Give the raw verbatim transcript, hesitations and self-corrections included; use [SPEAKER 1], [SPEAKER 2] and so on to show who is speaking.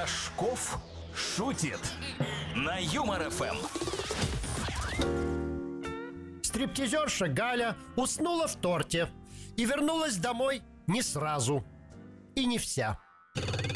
[SPEAKER 1] Рожков шутит на Юмор эф эм.
[SPEAKER 2] Стриптизерша Галя уснула в торте и вернулась домой не сразу. И не вся.